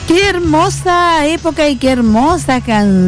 Qué hermosa época y qué hermosa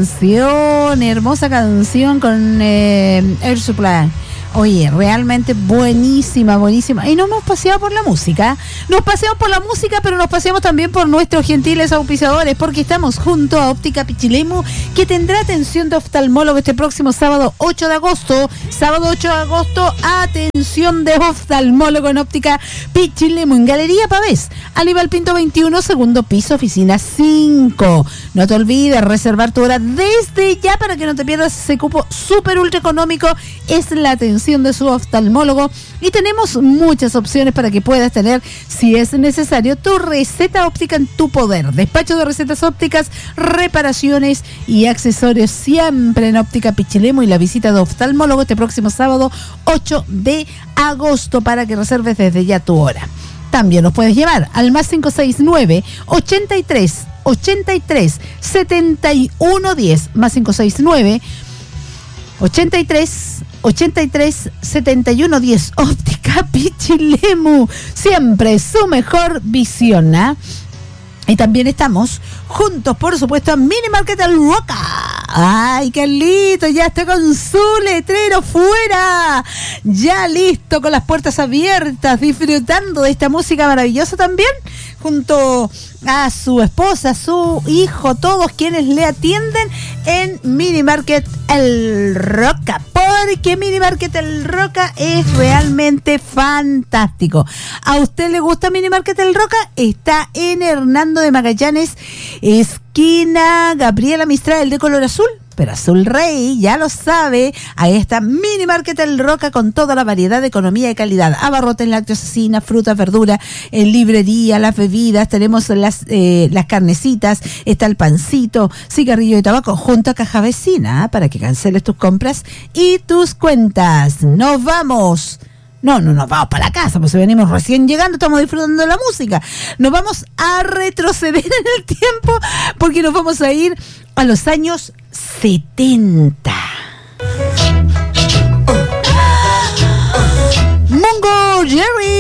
canción con Air Supply. Oye, realmente buenísima, buenísima. Y nos hemos paseado por la música. Nos paseamos por la música, pero nos paseamos también por nuestros gentiles auspiciadores, porque estamos junto a Óptica Pichilemu, que tendrá atención de oftalmólogo este próximo sábado 8 de agosto. Sábado 8 de agosto, atención de oftalmólogo en Óptica Pichilemu, en Galería Pavés, Aníbal Pinto 21, segundo piso, oficina 5. No te olvides reservar tu hora desde ya para que no te pierdas ese cupo súper ultra económico. Es la atención de su oftalmólogo y tenemos muchas opciones para que puedas tener, si es necesario, tu receta óptica en tu poder. Despacho de recetas ópticas, reparaciones y accesorios siempre en Óptica Pichilemu, y la visita de oftalmólogo este próximo sábado 8 de agosto para que reserves desde ya tu hora. También nos puedes llevar al más 569 83 83 71 10, más 569 83 71 10. Óptica Pichilemu, siempre su mejor visión, ¿eh? Y también estamos juntos, por supuesto, en Mini Market El Roca. Ay, Carlito, ya está con su letrero fuera. Ya listo, con las puertas abiertas, disfrutando de esta música maravillosa también, junto a su esposa, su hijo, todos quienes le atienden en Mini Market El Roca, porque Mini Market El Roca es realmente fantástico. ¿A usted le gusta Mini Market El Roca? Está en Hernando de Magallanes, esquina Gabriela Mistral, de color azul, pero azul rey, ya lo sabe. Ahí está Mini Market El Roca, con toda la variedad de economía y calidad. Abarrotes, lácteos, cecina, frutas, verduras, en librería, las bebidas, tenemos las carnecitas, está el pancito, cigarrillo y tabaco, junto a caja vecina, para que canceles tus compras y tus cuentas. Nos vamos. No nos vamos para la casa, pues venimos recién llegando, estamos disfrutando de la música. Nos vamos a retroceder en el tiempo, porque nos vamos a ir a los años 70. Mungo Jerry